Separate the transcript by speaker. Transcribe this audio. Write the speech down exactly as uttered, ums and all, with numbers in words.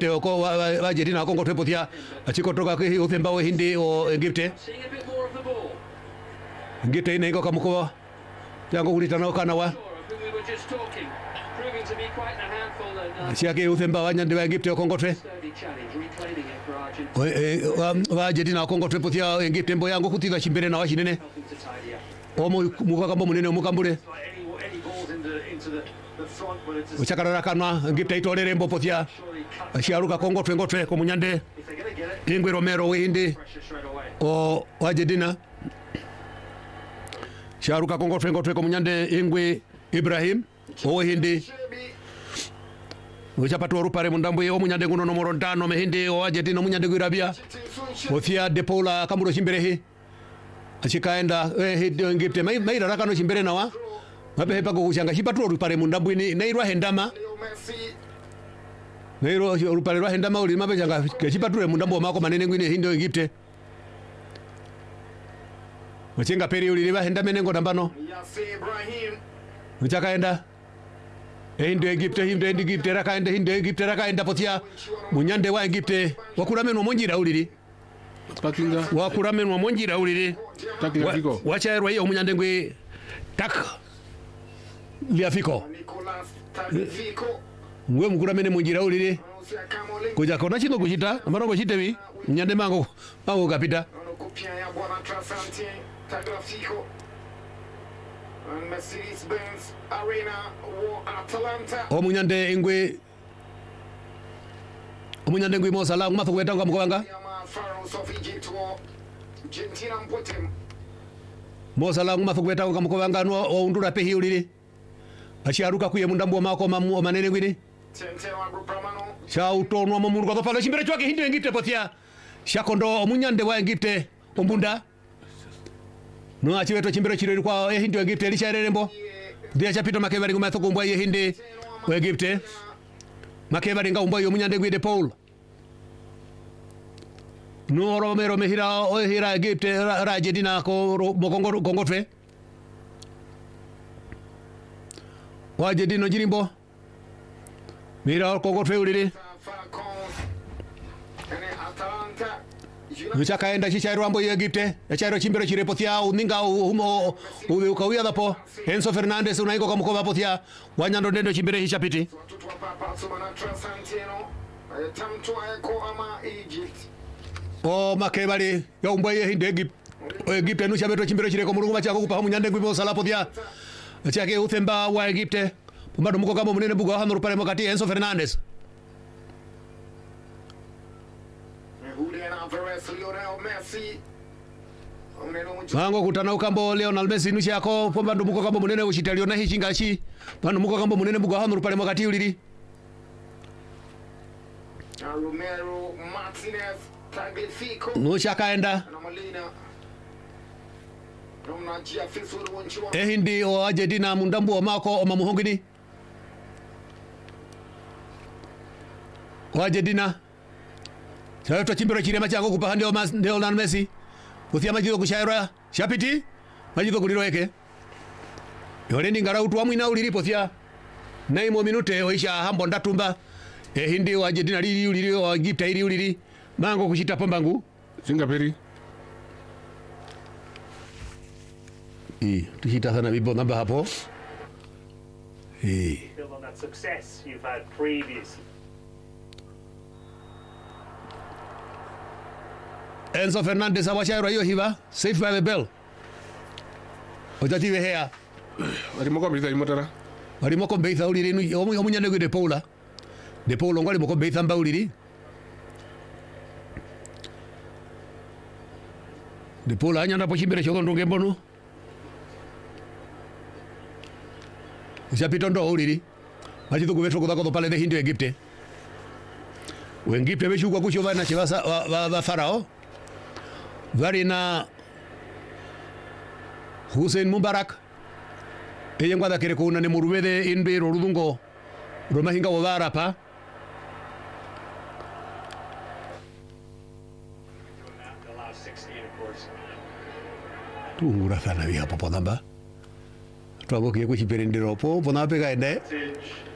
Speaker 1: Egypte oko wa Jedina Kongo twepotia achikotoka kwa Uthemba wa Hindi o Egypte Egypte ina iko kamuko yango kulitana kana wa Siake Uthemba wa Nyande wa Egypte o Kongo twe wa Jedina Kongo twepotia Egypte mbo yango kutitha chimbere na washinene omo mukakamba munene mukambure uchakarara kanwa Egypte itorere mbo potia asharuka Kongo twe ngotwe ko munyande ingwe Romero we Hindi o wa Jedina sharuka Kongo twe ngotwe ko munyande ingwe Ibrahim o Hindi Uchapato rupare mundambo yo munyande nguno nomoro tano me Hindi o wa Jedina munyande gwirabia ofia depola kamuro chimberehi achikaenda eh Egypte mai mai rakano chimbere nawa mabe hepa ko kushanga chipatro rupare mundambo ni nairwa hendama nairwa rupare rwa hendama uli mabe changa chipatro mundambo mako manene ngwine Hindi Egypte Machenga peri uli liba hendame nengo dambano Uchakaenda Hindi Egypte Hindi Egypte rakaenda Hindi Egypte rakaenda potia munyande wa Egypte wakurameno monjira ulili
Speaker 2: Takinga
Speaker 1: wakurameno monjira ulili
Speaker 2: Takinga fiko
Speaker 1: wachaerwa hiyo munyande ngwe tak liafiko ngwe mukuramene monjira ulili kuja kona chino kuchita amaro kuchite wi nyande mango mango kapita
Speaker 3: Mercedes-Benz Arena Atlanta
Speaker 1: omunyande ingwe omunyande ngwe mo sala nguma fukweta ngwa mukobanga
Speaker 3: Pharaohs of Egypt or Gentina Mpotem
Speaker 1: mo sala nguma fukweta ngwa mukobanga no undura pe hiulili achiaruka kuye mundambo mako mamu manene ngwini
Speaker 3: Tentewa Grupamano
Speaker 1: cha utonwa mamungu kwa pala chimbere chwake Hindi Egypte potia shakondo omunyande wa Egypte ombunda no achiweto chimbero chireri kwa Hindi Egypte lisharerembo dia chapito makebari nguma thokumbwa ye Hindi wa Egypte makebari ngaumbwa yo munyande gwide Paul no Romero mehira o hira Egypte ra Jedina ko mokongo kongotwe wa Jedino jirimbo mira kongotwe ulili Nuchakaenda chichairo ambo ye Egypte chairo chimbero chirepotia uninga umo ukawia dapo Enzo Fernandez unaiko kamukoba potia wanyando ndendo chimbere hichapiti o makebali yo umbo ye Hindi Egypt Egypte nucha beto chimbero chireko mulungu machako kupa munyande ngwibo sala potia chake Uthemba wa Egypte pumbado muko kama munene bugo hano rupare mokati Enzo Fernandez Mango kutana ukambo Lionel Messi nushi yako pomba ndumuko kambo munene ushitaliyo na hishingashi pano muko kambo munene bugo hano rupale mwakati ulili
Speaker 3: Romero Martinez Tagliafico
Speaker 1: nushi akaenda eh Hindi o Jedina mundambu wa mako o mamuhongini wa Jedina Sayo to chimbero chirema chango kupahande o Lionel Messi Uthia majido kushaira shapiti majido kuliroeke Yoreni ngara utu wa mwina ulili pothia Naimo minute oisha hambo ndatumba eh Hindi wa Jedina lili ulili wa Egypte ili ulili mango kushita pambangu
Speaker 2: Singaperi
Speaker 1: Eh tushita sana bibo namba hapo Eh
Speaker 4: Build on that success you've had previously.
Speaker 1: Enzo Fernandez awashairo hiyo hiva safe by the bell Ojative hea
Speaker 2: Arimoko mbitha imotara
Speaker 1: Arimoko mbitha ulili omunyande gwe de Paula de Paula ngwali moko mbitha mba ulili de Paula anyanda po chimbere choko ndonge mbono Japito ndo ulili Majido kuvetro kudako pale de Hindi Egypte Wengipte beshu kwa kusho bana chibasa wa, wa Farao Varina Hussein Mubarak Eye ngwada kere kuna ne murubede inbe rurudungo Romahinga wabara pa Tungura sana vya popo namba Tuwaboki ya kuchiperindiro po Pona peka ende